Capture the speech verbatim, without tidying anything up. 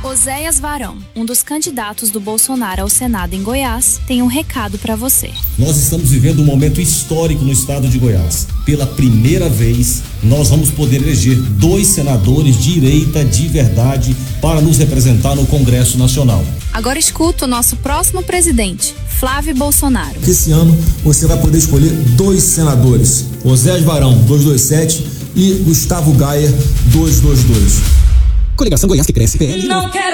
Oséias Varão, um dos candidatos do Bolsonaro ao Senado em Goiás, tem um recado para você. Nós estamos vivendo um momento histórico no estado de Goiás. Pela primeira vez, nós vamos poder eleger dois senadores de direita de verdade para nos representar no Congresso Nacional. Agora escuta o nosso próximo presidente, Flávio Bolsonaro. Esse ano você vai poder escolher dois senadores, Oséias Varão, duzentos e vinte e sete, e Gustavo Gayer, duzentos e vinte e dois. Coligação Goiás que cresce, P L. Não quero